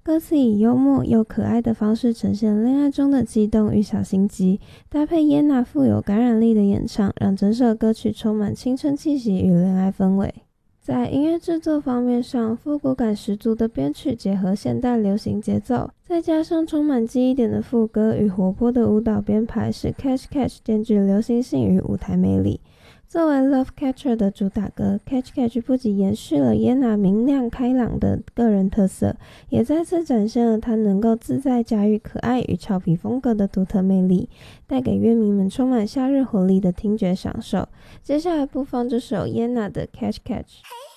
歌词以幽默又可爱的方式呈现恋爱中的激动与小心机，搭配耶娜富有感染力的演唱，让整首歌曲充满青春气息与恋爱氛围。在音乐制作方面上，复古感十足的编曲结合现代流行节奏，再加上充满记忆点的副歌与活泼的舞蹈编排，使 Catch Catch 兼具流行性与舞台魅力。作为 Love Catcher 的主打歌， Catch Catch 不仅延续了耶娜明亮开朗的个人特色，也再次展现了她能够自在驾驭可爱与俏皮风格的独特魅力，带给乐迷们充满夏日活力的听觉享受。接下来播放这首耶娜的 Catch Catch。